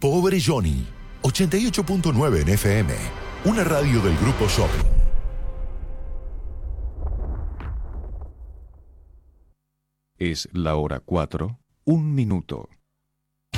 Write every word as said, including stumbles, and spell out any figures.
Pobre Johnny, ochenta y ocho punto nueve en F M, una radio del Grupo Shopping. Es la hora cuatro, un minuto.